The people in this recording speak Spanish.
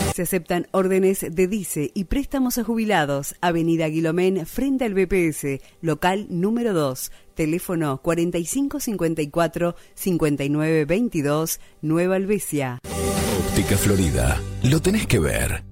Se aceptan órdenes de DICE y préstamos a jubilados. Avenida Guilomén, frente al BPS, local número 2. Teléfono 4554-5922, Nueva Alvesia. Óptica Florida. Lo tenés que ver.